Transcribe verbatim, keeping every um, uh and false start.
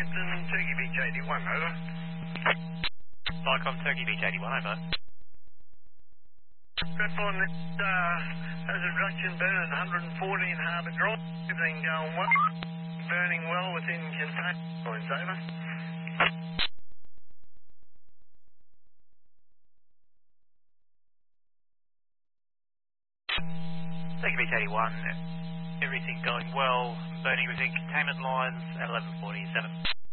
Hampton, Turkey Beach eighty-one, over. Lycom, Turkey Beach eighty-one, over. Redford, uh, has a reduction burn at one fourteen Harbour Drive. Everything going well. Burning well within containment points, over. Turkey Beach eighty-one, everything going well, burning within containment lines at eleven forty-seven.